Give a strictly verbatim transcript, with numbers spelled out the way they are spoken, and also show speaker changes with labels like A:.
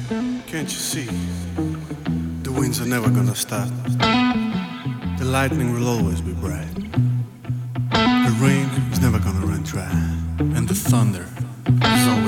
A: Can't you see? The winds are never gonna stop. The lightning will always be bright. The rain is never gonna run dry. And the thunder